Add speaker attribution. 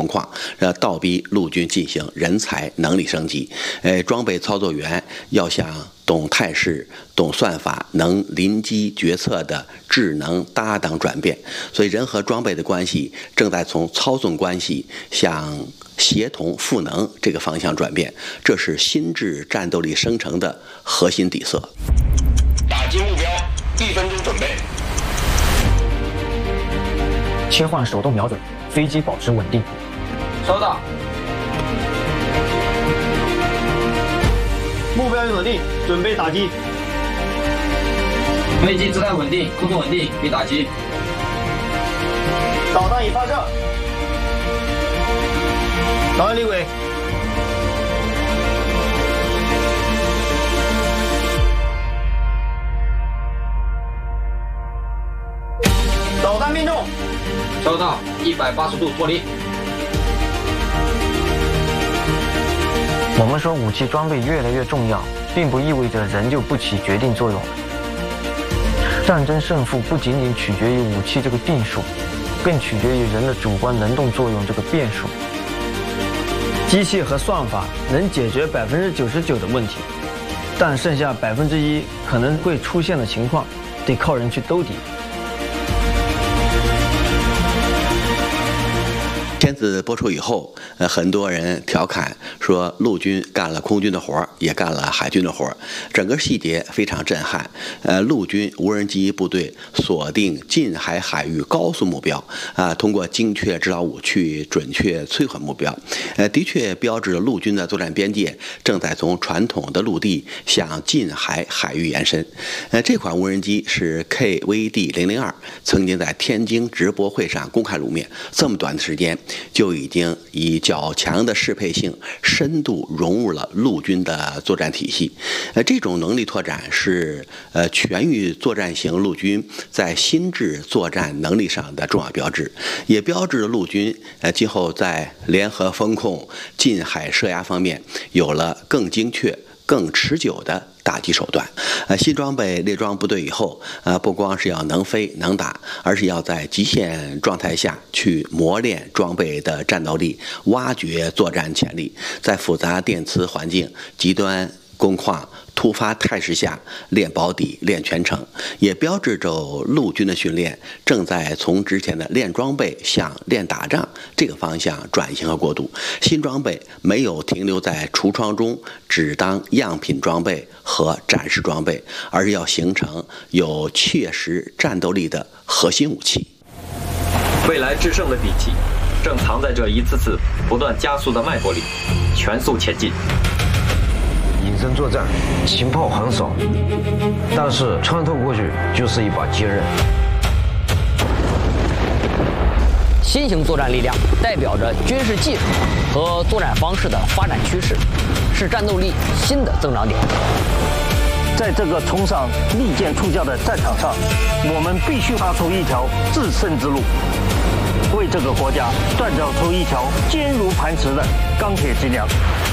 Speaker 1: 情况，倒逼陆军进行人才能力升级。装备操作员要想懂态势、懂算法、能临机决策的智能搭档转变，所以人和装备的关系正在从操纵关系向协同赋能这个方向转变，这是新质战斗力生成的核心底色。
Speaker 2: 打击目标，1分钟准备。
Speaker 3: 切换手动瞄准，飞机保持稳定。
Speaker 4: 收到。
Speaker 5: 目标稳定，准备打击。
Speaker 4: 飞机姿态稳定，空中稳定，并打击。
Speaker 5: 导弹已发射。导弹离轨。导弹命中。
Speaker 4: 收到，180度脱离。
Speaker 3: 我们说武器装备越来越重要，并不意味着人就不起决定作用了。战争胜负不仅仅取决于武器这个定数，更取决于人的主观能动作用这个变数。
Speaker 5: 机器和算法能解决99%的问题，但剩下1%可能会出现的情况，得靠人去兜底。
Speaker 1: 片子播出以后，很多人调侃说，陆军干了空军的活儿，也干了海军的活儿，整个细节非常震撼。陆军无人机部队锁定近海海域高速目标，通过精确制导武器准确摧毁目标，的确标志着陆军的作战边界正在从传统的陆地向近海海域延伸。这款无人机是 KVD-002，曾经在天津直播会上公开露面，这么短的时间就已经以较强的适配性深度融入了陆军的作战体系。这种能力拓展是全域作战型陆军在新质作战能力上的重要标志，也标志着陆军今后在联合风控、近海射压方面有了更精确、更持久的打击手段。新装备列装部队以后，不光是要能飞能打，而是要在极限状态下去磨练装备的战斗力，挖掘作战潜力，在复杂电磁环境、极端工况、突发态势下练保底、练全程，也标志着陆军的训练正在从之前的练装备向练打仗这个方向转型和过渡。新装备没有停留在橱窗中只当样品装备和展示装备，而是要形成有切实战斗力的核心武器。
Speaker 6: 未来制胜的底气正藏在这一次次不断加速的脉搏里，全速前进。
Speaker 7: 隐身作战，情报很少，但是穿透过去就是一把坚刃。
Speaker 8: 新型作战力量代表着军事技术和作战方式的发展趋势，是战斗力新的增长点。
Speaker 5: 在这个崇尚利剑出鞘的战场上，我们必须踏出一条制胜之路，为这个国家锻造出一条坚如磐石的钢铁脊梁。